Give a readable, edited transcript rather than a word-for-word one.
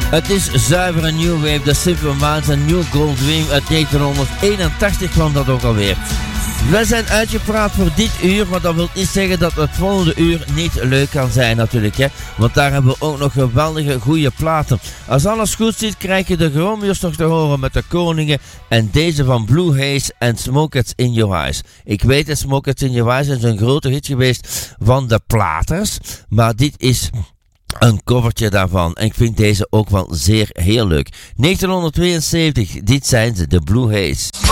Het is zuivere New Wave, de Simple Minds en New Gold Dream uit 1981 kwam dat ook alweer. We zijn uitgepraat voor dit uur, maar dat wil niet zeggen dat het volgende uur niet leuk kan zijn natuurlijk, hè. Want daar hebben we ook nog geweldige goede platen. Als alles goed zit, krijg je de Chromius nog te horen met de Koningen en deze van Blue Haze en Smoke It's in Your Eyes. Ik weet het, Smoke It's in Your Eyes is een grote hit geweest van de Platers, maar dit is een covertje daarvan. En ik vind deze ook wel zeer heel leuk. 1972, dit zijn ze, de Blue Haze.